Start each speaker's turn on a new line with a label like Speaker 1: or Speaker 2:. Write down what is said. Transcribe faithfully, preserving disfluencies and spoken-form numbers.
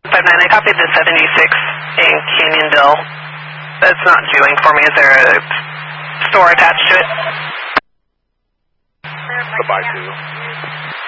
Speaker 1: five nine, I copied the seventy-six in Canyonville. It's not doing for me. Is there a store attached to it?
Speaker 2: Goodbye, two.